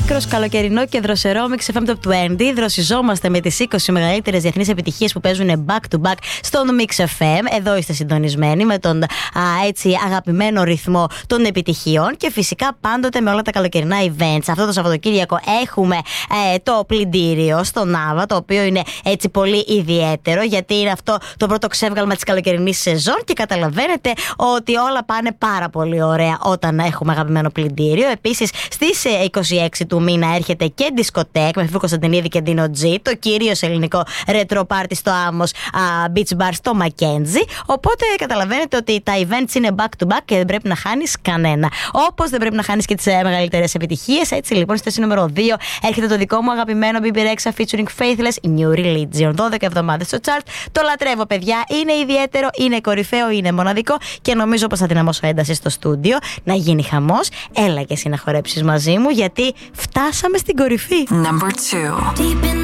άκρος καλοκαιρινό και δροσερό Mix FM Top 20. Δροσιζόμαστε με τις 20 μεγαλύτερες διεθνείς επιτυχίες που παίζουν back to back στον Mix FM. Εδώ είστε συντονισμένοι με τον έτσι αγαπημένο ρυθμό των επιτυχιών και φυσικά πάντοτε με όλα τα καλοκαιρινά events. Αυτό το Σαββατοκύριακο έχουμε το πλυντήριο στο Νάβα, το οποίο είναι έτσι πολύ ιδιαίτερο, γιατί είναι αυτό το πρώτο ξέβγαλμα της καλοκαιρινής σεζόν και καταλαβαίνετε ότι όλα πάνε πάρα πολύ ωραία όταν έχουμε αγαπημένο πλυντήριο. Επίσης στις 26 του μήνα έρχεται και δισκοτέκ με Φίβο Κωνσταντινίδη και Ντίνο Τζι, το κυρίως ελληνικό retro party στο Άμμος Beach Bar στο Μακέντζι. Οπότε καταλαβαίνετε ότι τα events είναι back to back και δεν πρέπει να χάνεις κανένα. Όπως δεν πρέπει να χάνεις και τις μεγαλύτερες επιτυχίες. Έτσι λοιπόν, στη θέση νούμερο 2 έρχεται το δικό μου αγαπημένο BB Rexha featuring Faithless New Religion. 12 εβδομάδες στο chart. Το λατρεύω, παιδιά. Είναι ιδιαίτερο, είναι κορυφαίο, είναι μοναδικό και νομίζω πως θα δυναμώσω ένταση στο στούντιο να γίνει χαμός. Έλα και εσύ να χορέψεις μαζί μου, γιατί φτάσαμε στην κορυφή. Number 2.